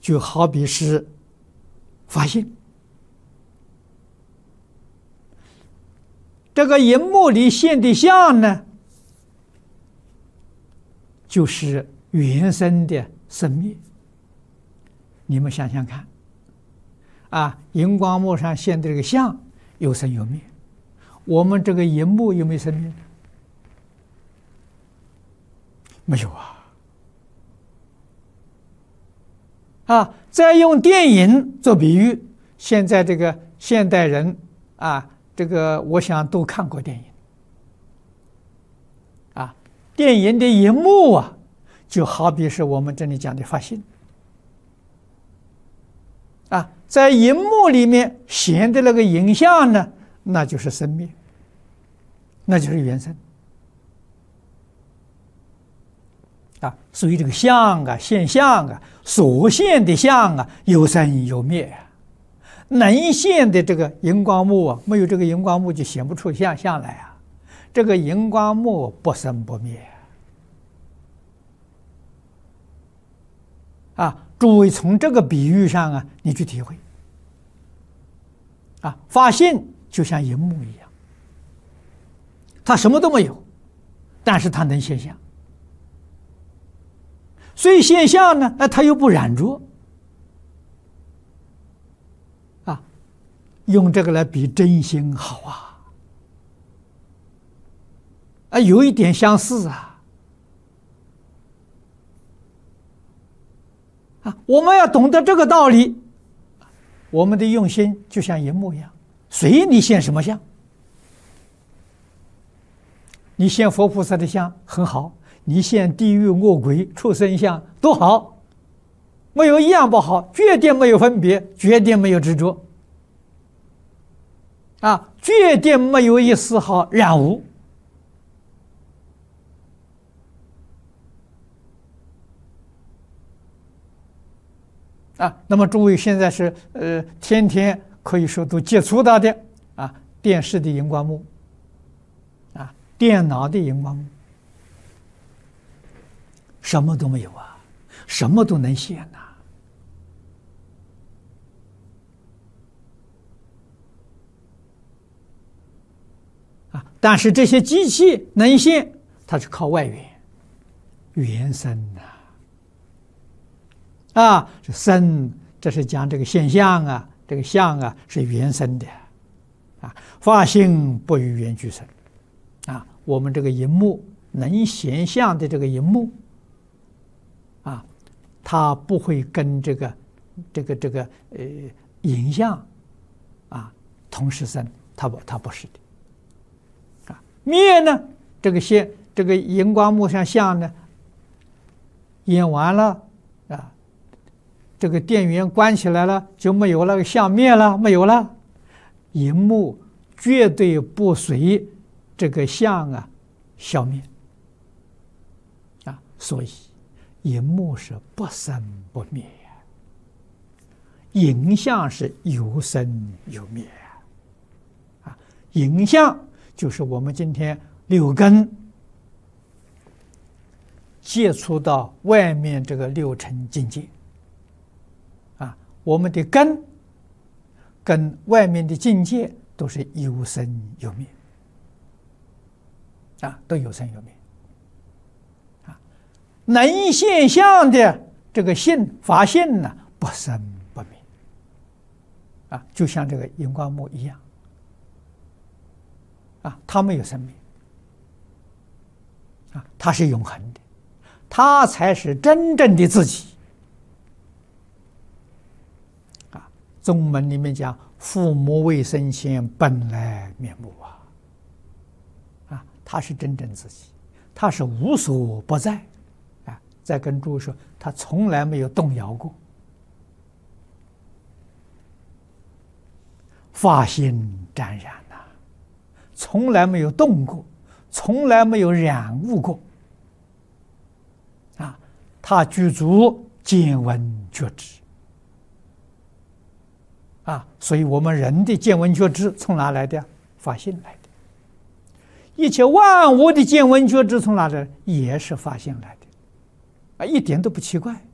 就好比是发心。这个荧幕里现的相呢，就是原生的生灭。你们想想看，荧光幕上现的这个相有生有灭，我们这个荧幕有没有生灭？没有再用电影做比喻，现在这个现代人这个我想都看过电影电影的荧幕就好比是我们这里讲的发心在荧幕里面显的那个影像呢，那就是生灭，那就是原生所以这个相现象所现的相有生有灭能现的这个荧光幕没有这个荧光幕就显不出相来这个荧光幕不生不灭诸位从这个比喻上你去体会发现就像荧幕一样，它什么都没有，但是它能现象，所以现象呢它又不染着用这个来比真心好有一点相似我们要懂得这个道理，我们的用心就像荧幕一样，随你现什么相，你现佛菩萨的相很好，你现地狱恶鬼畜生相都好，没有一样不好，绝对没有分别，绝对没有执着绝对没有一丝毫染污那么诸位现在是天天可以说都接触到的电视的荧光幕电脑的荧光幕，什么都没有什么都能现但是这些机器能现，它是靠外缘原生这生这是讲这个现象这个相是原生的法性不与缘俱生我们这个荧幕能显相的这个荧幕它不会跟这个影像同时生，它不是的灭呢，这个荧光幕上相呢演完了这个电源关起来了就没有了，相灭了没有了，荧幕绝对不随这个相消灭所以荧幕是不生不灭影像是有生有灭影像就是我们今天六根接触到外面这个六尘境界我们的根跟外面的境界都是有生有灭都有生有灭能现象的这个性法性呢不生不灭就像这个荧光幕一样它没有生命它是永恒的，它才是真正的自己宗门里面讲父母未生前本来面目他是真正自己，他是无所不在再跟诸位说，他从来没有动摇过，法心沾染从来没有动过，从来没有染污过他具足见闻觉知所以我们人的见闻觉知从哪来的？法性来的。一切万物的见闻觉知从哪来？也是法性来的一点都不奇怪